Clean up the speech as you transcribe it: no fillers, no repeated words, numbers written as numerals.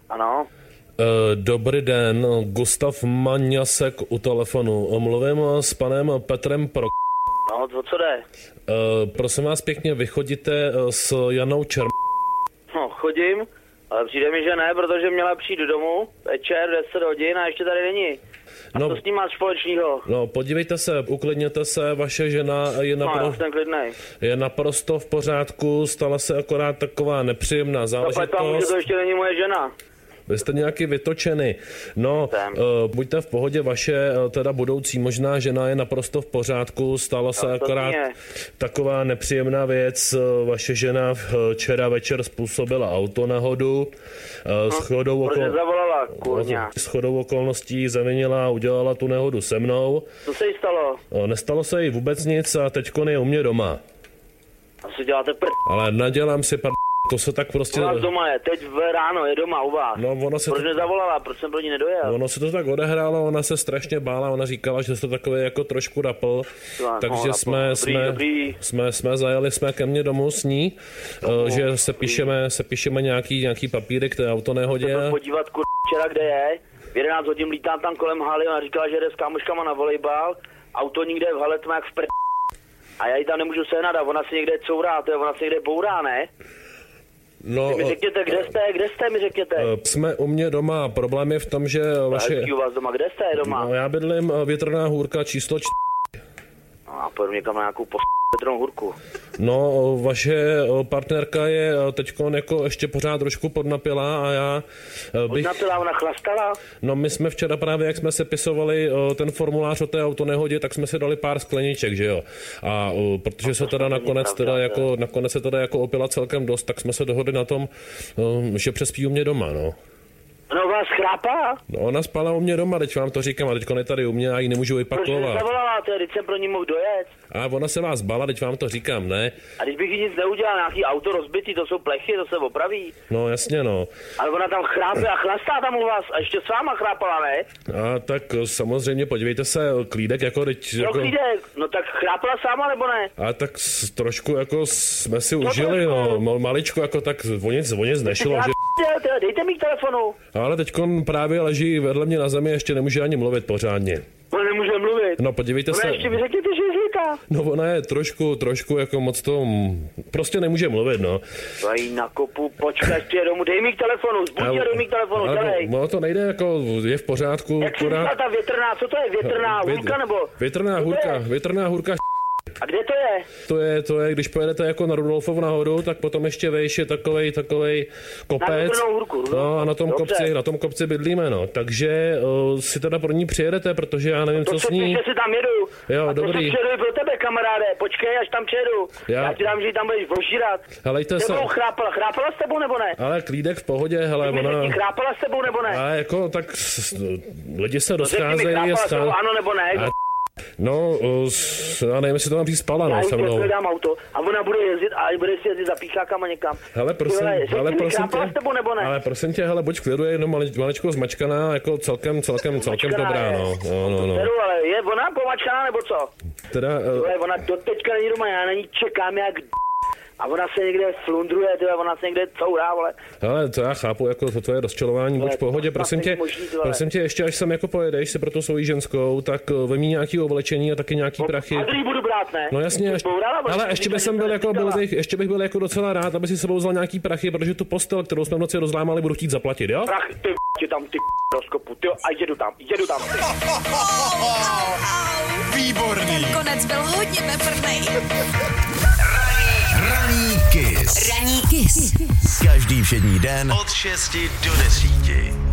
Ano. Dobrý den, Gustav Maňasek u telefonu. Mluvím s panem Petrem Pro... No, o co jde? Prosím vás pěkně, vy chodíte s Janou Čerm... No, chodím, ale přijde mi, že ne, protože měla přijít domů večer 10 hodin a ještě tady není. A co s tím máš společného? No, podívejte se, uklidněte se, vaše žena je naprosto v pořádku, stala se akorát taková nepříjemná záležitost. Zapať, že to ještě není moje žena. Vy jste nějaký vytočený. No, buďte v pohodě, vaše teda budoucí možná žena je naprosto v pořádku, stala se akorát taková nepříjemná věc. Vaše žena včera večer způsobila autonehodu. Shodou okolností zavinila a udělala tu nehodu se mnou. Co se jí stalo? Nestalo se jí vůbec nic a teďkon je u mě doma. Asi děláte Ale nadělám si to se tak prostě... U vás doma je, teď ráno je doma u vás. No, proč nezavolala, proč jsem pro ní nedojel? Ono se to tak odehrálo, ona se strašně bála, ona říkala, že to takový jako trošku rapl, takže jsme zajeli ke mně domů s ní, že se píšeme nějaký papíry k té autonehodě. Chci se podívat včera, kde je, v 11 hodin lítám tam kolem haly, ona říkala, že jde s kámoškama na volejbal, auto nikde v hale tma jak v a já ji tam nemůžu sehnat a ona si někde courá, ona si někde bourá, ne? No, mi řekněte, kde jste, mi řekněte. Jsme u mě doma, problém je v tom, že vaše... u vás doma, kde jste doma? No, já bydlím Větrná hůrka číslo 4. No, a pojdu někam na nějakou Větrnou hůrku. No, vaše partnerka je teďkon jako ještě pořád trošku podnapilá a já bych... Podnapilá, ona chlastala? No, my jsme včera právě, jak jsme sepisovali ten formulář o té autonehodě, tak jsme si dali pár skleniček, že jo. A protože se teda nakonec se teda jako opila celkem dost, tak jsme se dohodli na tom, že přespí u mě doma, no. No, vás chrápá? No, ona spala u mě doma, teď vám to říkám, a teďko je tady u mě a ji nemůžu vypakovat. Proč nezavolala, teď jsem pro ní mohl dojet. A ona se vás bala, teď vám to říkám, ne? A když bych jí nic neudělal, nějaký auto rozbitý, to jsou plechy, to se opraví. No, jasně, no. Ale ona tam chrápe a chlastá tam u vás a ještě s váma chrápala, ne? A tak samozřejmě, podívejte se, Klídek jako teď... No, jako... Klídek, no tak chrápala sama, nebo ne? A tak trošku jako jsme si užili, no, maličko, jako tak o nic nešlo, že... Dejte mi k telefonu. Ale teďkon právě leží vedle mě na zemi, ještě nemůže ani mluvit pořádně. No, nemůže mluvit. No, podívejte se. Ještě mi řekněte, že je zlíká. No, ona je trošku jako moc to... Prostě nemůže mluvit, no. To jí nakopu, počkej, ještě domů, dej mi k telefonu, zbuď a dej mi k telefonu, dělej. No, to nejde, jako je v pořádku. Jak se říká ta větrná, co to je, větrná hůrka, nebo? Větrná hůrka. A kde to je? To je, když pojedete jako na Rudolfovu nahoru, tak potom ještě vejš je takovej kopec. Na hůrku, no a na tom kopci bydlíme, no. Takže si teda pro ní přijedete, protože já nevím, co s ní. To si tam jedu. Jo, a dobrý. To se přijedu pro tebe, kamaráde. Počkej, až tam přijedu. Já ti dám, že tam budeš vožírat. Helejte se. Chrápala s tebou, nebo ne? Ale Klídek v pohodě, hele, ona... Chrápala s tebou, nebo ne? A jako, tak lidi se rozcházejí. Ano, nebo ne? No, já nevím, jestli to mám říct spala, no, se mnou. Já jí auto a ona bude jezdit a bude si jezdit za píchákama někam. Hele, prosím tě, hele, buď v klidu, je jenom maličko zmačkaná, jako celkem dobrá, no. Ale je ona pomačkaná, nebo co? Teda... Ona doteďka není doma, já na ní čekám jak a ona se někde flundruje, ona se někde courá, vole. Hele, to já chápu, jako to je rozčelování, buď v pohodě, prosím tě, ještě až sem jako pojedeš se pro tu svoji ženskou, tak vemí nějaký oblečení a taky nějaký prachy. A když budu brát, ne? No jasně, ale ještě bych byl jako docela rád, aby si sebou vzal nějaký prachy, protože tu postel, kterou jsme v noci rozlámali, budu chtít zaplatit, jo? Prachy, ty tam, ty rozkopu, ty a jedu tam. Výborný. Ten konec byl hodně peprnej. Ranní Kiss. Každý všední den od 6 do 10.